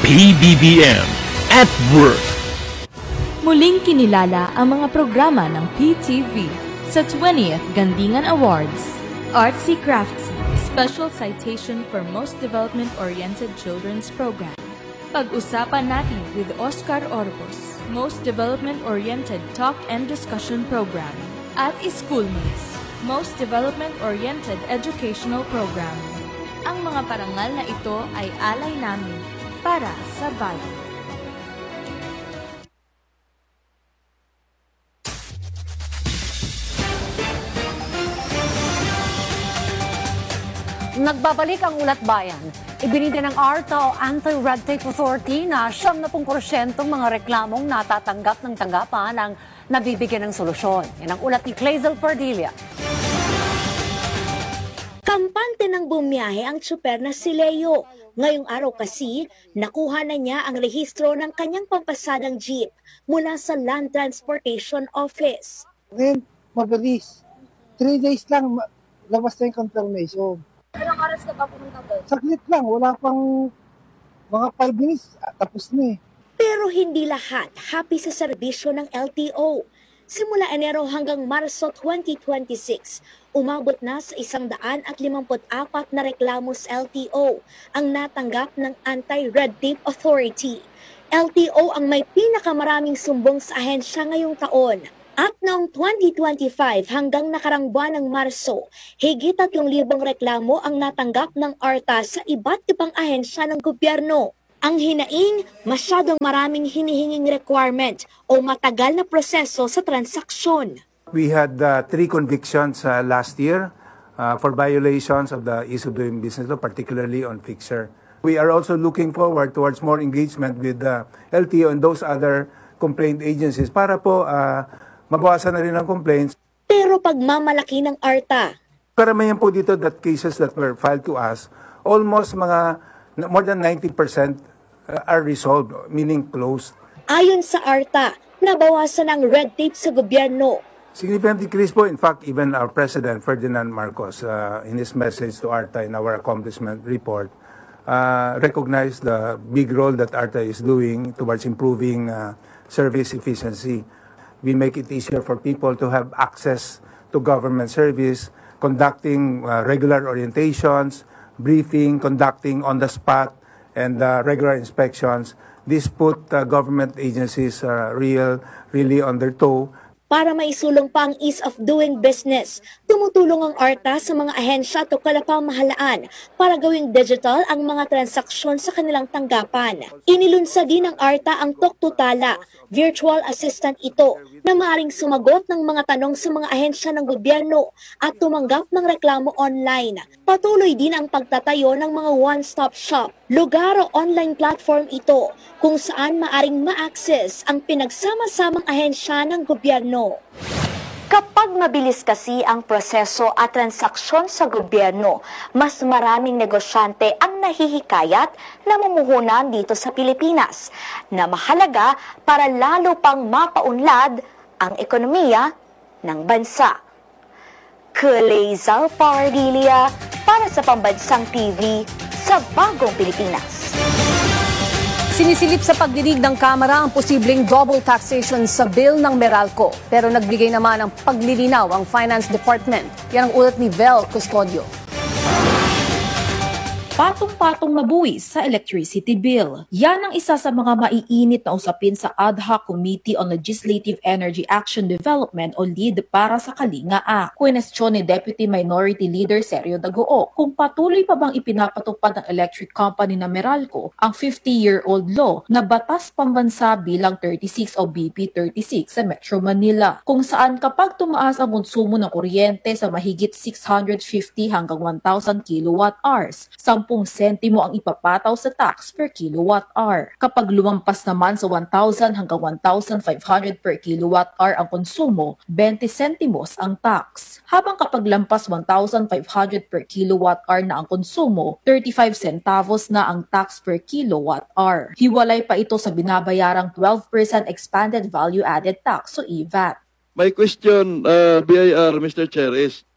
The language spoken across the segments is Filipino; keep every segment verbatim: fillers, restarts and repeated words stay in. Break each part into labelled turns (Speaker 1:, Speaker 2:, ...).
Speaker 1: P B B M at Work.
Speaker 2: Muling kinilala ang mga programa ng P T V sa twentieth Gandingan Awards. Artsy Craftsy, Special Citation for Most Development-Oriented Children's Program. Pag-usapan natin with Oscar Orbos, Most Development-Oriented Talk and Discussion Program. At Schoolmates, Most Development-Oriented Educational Program. Ang mga parangal na ito ay alay namin para sa bayan.
Speaker 3: Nagbabalik ang Ulat Bayan. Ibinida ng ARTA o Anti-Red Tape Authority na siyam na pung porsyentong mga reklamong natatanggap ng tanggapan ang nabibigyan ng solusyon. Yan ang ulat ni Clazel Pardilla.
Speaker 4: Kampante ng bumiyahe ang tsuper na si Leo. Ngayong araw kasi, nakuha na niya ang rehistro ng kanyang pampasadang jeep mula sa Land Transportation Office.
Speaker 5: Ngayon, mabilis. Three days lang, labas na yung confirmation.
Speaker 4: Ilang oras ka ba pumunta doon?
Speaker 5: Saglit lang, wala pang mga five minutes, tapos na eh.
Speaker 4: Pero hindi lahat happy sa serbisyo ng L T O. Simula Enero hanggang Marso twenty twenty-six, umabot na sa isang daan at limamput apat na reklamo sa L T O ang natanggap ng Anti-Red Tape Authority. L T O ang may pinakamaraming sumbong sa ahensya ngayong taon. At noong twenty twenty-five hanggang nakarang buwan ng Marso, higit tatlong libong reklamo ang natanggap ng ARTA sa iba't ibang ahensya ng gobyerno. Ang hinaing, masyadong maraming hinihinging requirement o matagal na proseso sa transaksyon.
Speaker 6: We had uh, three convictions uh, last year uh, for violations of the Ease of Doing Business Law, particularly on fixer. We are also looking forward towards more engagement with the uh, L T O and those other complaint agencies para po uh, mabawasan na rin ang complaints.
Speaker 4: Pero pagmamalaki ng ARTA.
Speaker 6: Karamihan po dito that cases that were filed to us, almost mga more than ninety percent are resolved, meaning closed.
Speaker 4: Ayon sa ARTA, nabawasan ang red tape sa gobyerno.
Speaker 6: Significant decrease po. In fact, even our President, Ferdinand Marcos, uh, in his message to ARTA in our accomplishment report, uh, recognized the big role that ARTA is doing towards improving uh, service efficiency. We make it easier for people to have access to government service, conducting uh, regular orientations, briefing, conducting on-the-spot, and uh, regular inspections. This put uh, government agencies uh, real, really on their toe.
Speaker 4: Para maisulong pa ang ease of doing business, tumutulong ang ARTA sa mga ahensya at kalapamahalaan para gawing digital ang mga transaksyon sa kanilang tanggapan. Inilunsad din ng ARTA ang Toktutala, virtual assistant ito, na maaaring sumagot ng mga tanong sa mga ahensya ng gobyerno at tumanggap ng reklamo online. Patuloy din ang pagtatayo ng mga one-stop shop, lugar o online platform ito kung saan maaaring ma-access ang pinagsama-samang ahensya ng gobyerno.
Speaker 3: Kapag mabilis kasi ang proseso at transaksyon sa gobyerno, mas maraming negosyante ang nahihikayat na mumuhunan dito sa Pilipinas na mahalaga para lalo pang mapaunlad ang ekonomiya ng bansa. Clazel Pardilla para sa Pambansang T V sa Bagong Pilipinas.
Speaker 7: Sinisilip sa pagdinig ng Kamara ang posibleng double taxation sa bill ng Meralco. Pero nagbigay naman ng paglilinaw ang Finance Department. Yan ang ulat ni Vel Custodio.
Speaker 8: Patong-patong na buwis sa electricity bill. Yan ang isa sa mga maiinit na usapin sa Ad Hoc Committee on Legislative Energy Action Development o L E A D para sa Kalinga Act. Kwestiyon ni Deputy Minority Leader Sergio Dagoe kung patuloy pa bang ipinapatupad ng electric company na Meralco ang fifty-year-old law na batas pambansa bilang thirty-six o B P thirty-six sa Metro Manila, kung saan kapag tumaas ang konsumo ng kuryente sa mahigit six hundred fifty hanggang one thousand kilowatt hours, ten sentimo ang ipapataw sa tax per kilowatt hour. Kapag lumampas naman sa one thousand hanggang one thousand five hundred per kilowatt hour ang konsumo, twenty sentimos ang tax. Habang kapag lampas one thousand five hundred per kilowatt hour na ang konsumo, thirty-five centavos na ang tax per kilowatt hour. Hiwalay pa ito sa binabayarang twelve percent expanded value added tax o E V A T.
Speaker 9: My question, uh, B I R, Mister Chair, is,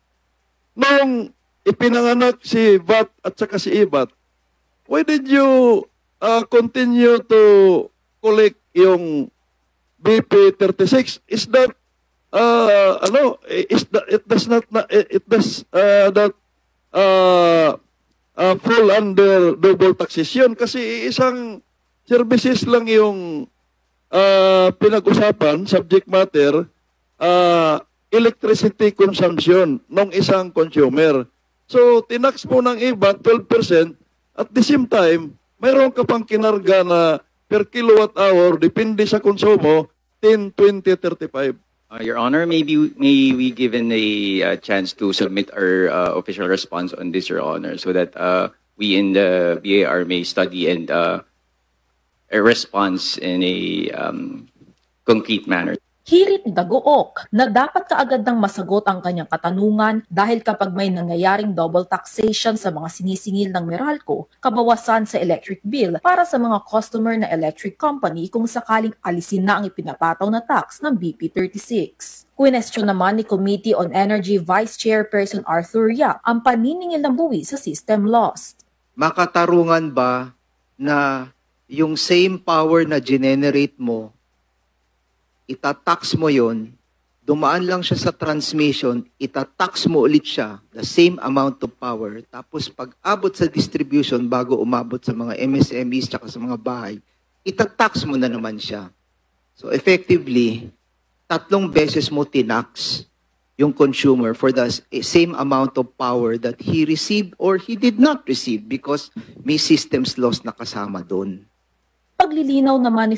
Speaker 9: nung ipinanganak si V A T at saka si E V A T, why did you uh, continue to collect yung B P thirty-six? Is that uh, ano, is that it does not it does uh, that uh, uh, fall under double taxation kasi isang services lang yung uh, pinag-usapan, subject matter, uh, electricity consumption ng isang consumer. So, tinax mo ng iba twelve percent, at the same time, mayroon ka pang kinarga na per kilowatt hour, depende sa konsumo, ten, twenty, thirty-five.
Speaker 10: Uh, Your Honor, maybe may we given a uh, chance to submit our uh, official response on this, Your Honor, so that uh, we in the B A R may study and uh, a response in a um, concrete manner.
Speaker 8: Hirit ni Dagook na dapat kaagad nang masagot ang kanyang katanungan dahil kapag may nangyayaring double taxation sa mga sinisingil ng Meralco, kabawasan sa electric bill para sa mga customer na electric company kung sakaling alisin na ang ipinapataw na tax ng B P thirty-six. Kwinestyon naman ni Committee on Energy Vice Chairperson Arthur Yap ang paniningil ng buwi sa system lost.
Speaker 11: Makatarungan ba na yung same power na generate mo, itatax mo yon, dumaan lang siya sa transmission, itatax mo ulit siya, the same amount of power, tapos pag abot sa distribution bago umabot sa mga M S M Es tsaka sa mga bahay, itatax mo na naman siya. So effectively, tatlong beses mo tinax yung consumer for the same amount of power that he received or he did not receive because may systems loss na kasama doon.
Speaker 8: Paglilinaw naman ni